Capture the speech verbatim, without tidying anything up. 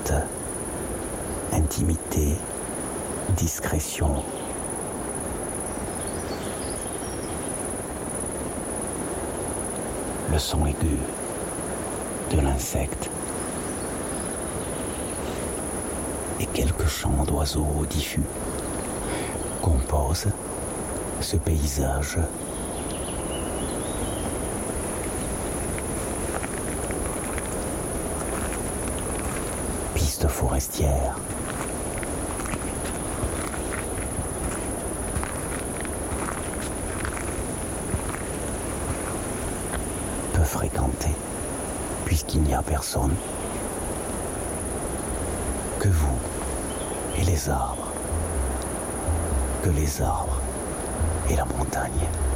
porte intimité, discrétion. Le son aigu de l'insecte et quelques chants d'oiseaux diffus composent ce paysage. Piste forestière. Peu fréquentée, puisqu'il n'y a personne que vous et les arbres, que les arbres et la montagne.